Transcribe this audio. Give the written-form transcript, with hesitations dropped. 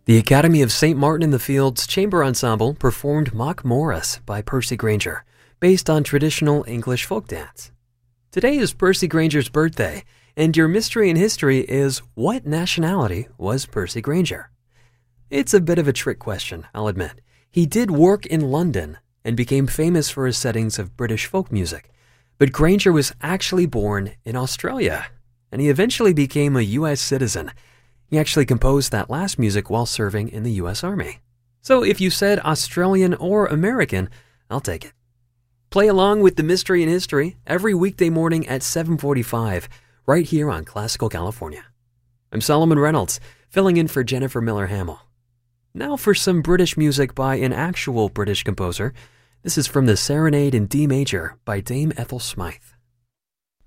The Academy of St. Martin-in-the-Fields Chamber Ensemble performed Mock Morris by Percy Grainger, based on traditional English folk dance. Today is Percy Grainger's birthday, and your mystery in history is, what nationality was Percy Grainger? It's a bit of a trick question, I'll admit. He did work in London and became famous for his settings of British folk music, but Grainger was actually born in Australia, and he eventually became a U.S. citizen. He actually composed that last music while serving in the U.S. Army. So if you said Australian or American, I'll take it. Play along with the mystery in history every weekday morning at 7:45, right here on Classical California. I'm Solomon Reynolds, filling in for Jennifer Miller-Hamill. Now for some British music by an actual British composer. This is from the Serenade in D Major by Dame Ethel Smythe.